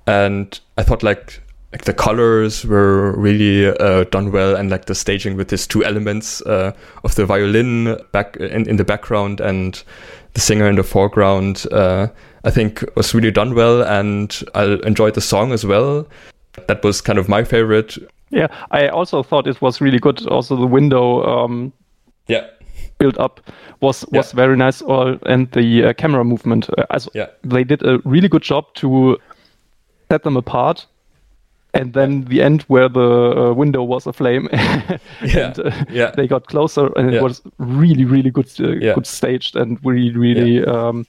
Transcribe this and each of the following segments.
and I thought like the colors were really done well, and like the staging with these two elements of the violin back in the background and the singer in the foreground, I think was really done well, and I enjoyed the song as well. That was kind of my favorite. Yeah, I also thought it was really good. Also, the window build up was very nice, and the camera movement. They did a really good job to set them apart. And then the end where the window was aflame, they got closer, and it was really, really good, good staged, and really,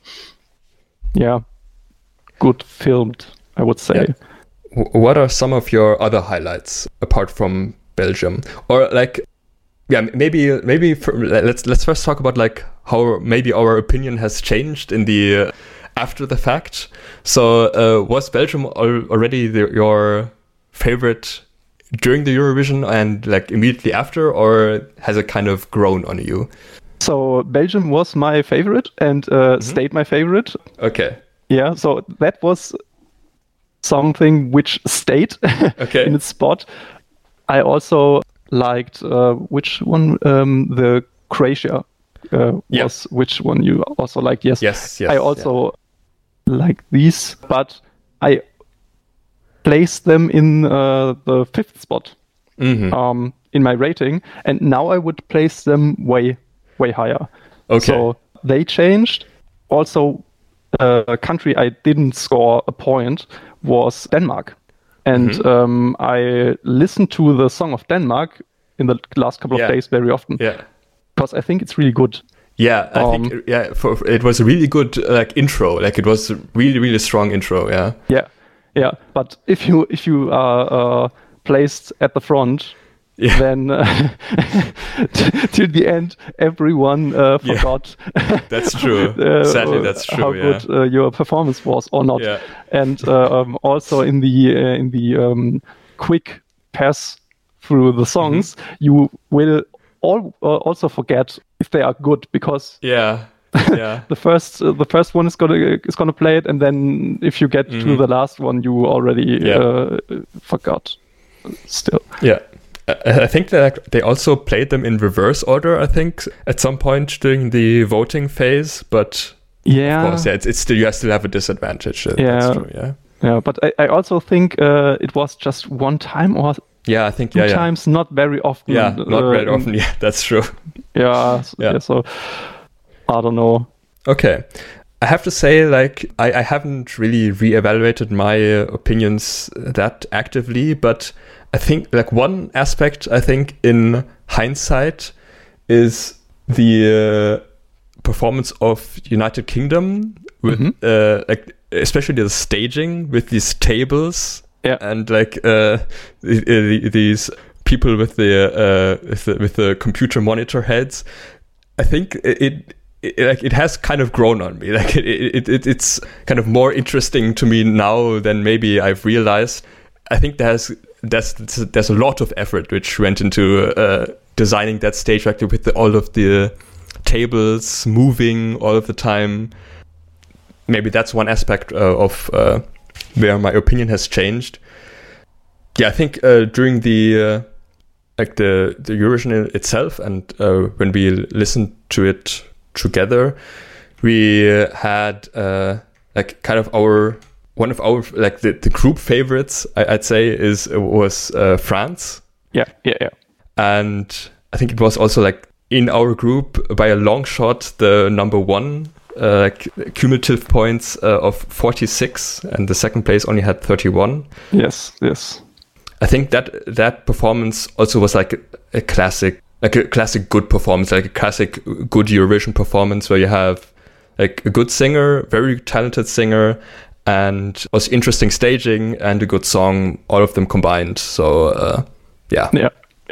good filmed, I would say. Yeah. What are some of your other highlights apart from Belgium, or like, maybe let's first talk about like how maybe our opinion has changed in the after the fact. So was Belgium already your favorite during the Eurovision and like immediately after, or has it kind of grown on you? So Belgium was my favorite and stayed my favorite. Okay. Yeah, so that was something which stayed in its spot. I also liked which one, the Croatia was which one you also liked. Yes. I also like these, but I placed them in the fifth spot in my rating, and now I would place them way higher. Okay. So they changed. Also, a country I didn't score a point was Denmark, and I listened to the song of Denmark in the last couple of days very often. Yeah, because I think it's really good. Yeah, I think it was a really good like intro. Like it was a really, really strong intro. Yeah, but if you are placed at the front, then till the end, everyone forgot. That's true. Sadly, that's true. How good your performance was or not. Yeah. And also in the quick pass through the songs, you will also forget if they are good, because the first one is gonna play it, and then if you get to the last one, you already forgot. Still, I think that they also played them in reverse order. I think at some point during the voting phase, but of course, it's still, you still have a disadvantage. That's true. Yeah. But I also think it was just one time or I think two times, not very often. Yeah, not very often. Yeah, that's true. So I don't know. Okay. I have to say, like, I haven't really reevaluated my opinions that actively, but I think, like, one aspect, I think, in hindsight is the performance of United Kingdom, with, like, especially the staging with these tables and, like, these people with the computer monitor heads. I think it has kind of grown on me. Like it's kind of more interesting to me now than maybe I've realized. I think there's a lot of effort which went into designing that stage, like with all of the tables moving all of the time. Maybe that's one aspect of where my opinion has changed. Yeah, I think during the Eurovision itself, and when we listened to it together, we had like kind of one of our like the group favorites, I'd say, was France. Yeah. And I think it was also like in our group by a long shot the number one, like cumulative points of 46, and the second place only had 31. Yes. I think that performance also was like a classic good performance, like a classic good Eurovision performance, where you have like a good singer, very talented singer, and also interesting staging and a good song, all of them combined. So yeah.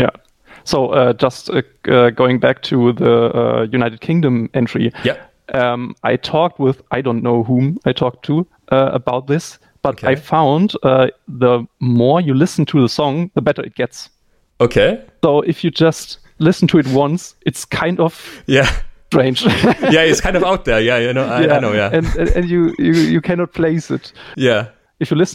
So just going back to the United Kingdom entry. Yeah. I talked with, I don't know whom I talked to about this, but I found the more you listen to the song, the better it gets. Okay. So if you just listen to it once, it's kind of strange. Yeah, it's kind of out there. Yeah, I know. Yeah. And you cannot place it. Yeah. If you listen